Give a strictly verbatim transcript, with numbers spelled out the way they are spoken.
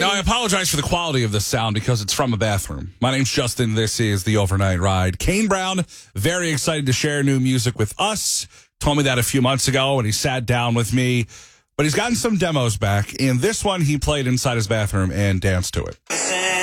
Now, I apologize for the quality of the sound because it's from a bathroom. My name's Justin. This is The Overnight Ride. Kane Brown, very excited to share new music with us. Told me that a few months ago when he sat down with me. But he's gotten some demos back. And this one he played inside his bathroom and danced to it.